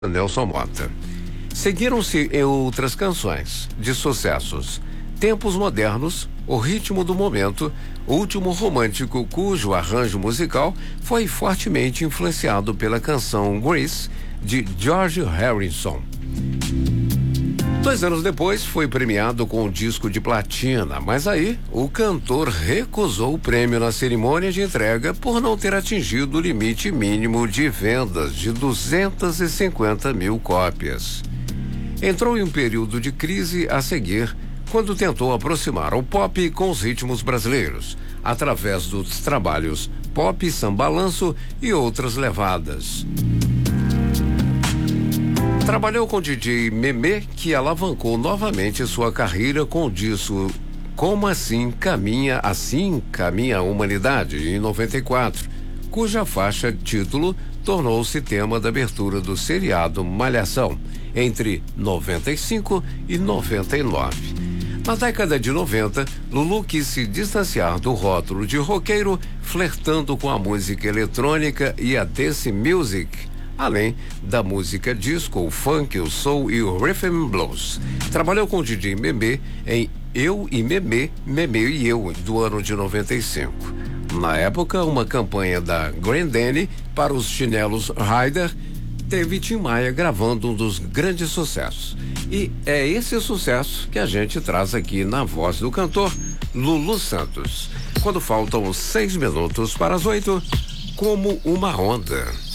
Nelson Mota. Seguiram-se em outras canções de sucessos: Tempos Modernos, O Ritmo do Momento, Último Romântico, cujo arranjo musical foi fortemente influenciado pela canção Grease, de George Harrison. 2 anos depois, foi premiado com um disco de platina, mas aí o cantor recusou o prêmio na cerimônia de entrega por não ter atingido o limite mínimo de vendas de 250 mil cópias. Entrou em um período de crise a seguir, quando tentou aproximar o pop com os ritmos brasileiros, através dos trabalhos Pop Sambalanço e outras levadas. Trabalhou com DJ Memê, que alavancou novamente sua carreira com o disco Como Assim Caminha a Humanidade, em 94, cuja faixa título tornou-se tema da abertura do seriado Malhação, entre 95 e 99. Na década de 90, Lulu quis se distanciar do rótulo de roqueiro, flertando com a música eletrônica e a dance music, além da música disco, o funk, o soul e o rhythm blues. Trabalhou com o DJ Memê em Eu e Memê, Memê e Eu, do ano de 95. Na época, uma campanha da Grendene para os chinelos Ryder teve Tim Maia gravando um dos grandes sucessos. E é esse sucesso que a gente traz aqui na voz do cantor Lulu Santos. Quando faltam 6 minutos para as 8, Como uma Onda.